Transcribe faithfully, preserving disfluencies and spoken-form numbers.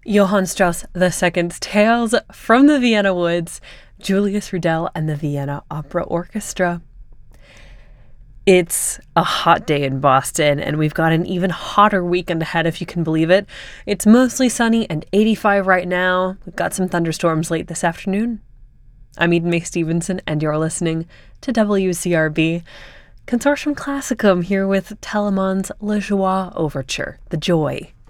Johann Strauss the Second's Tales from the Vienna Woods, Julius Rudel and the Vienna Opera Orchestra. It's a hot day in Boston, and we've got an even hotter weekend ahead, if you can believe it. It's mostly sunny and eighty-five right now. We've got some thunderstorms late this afternoon. I'm Eden May Stevenson, and you're listening to W C R B. Consortium Classicum here with Telemann's La Joie Overture, The Joy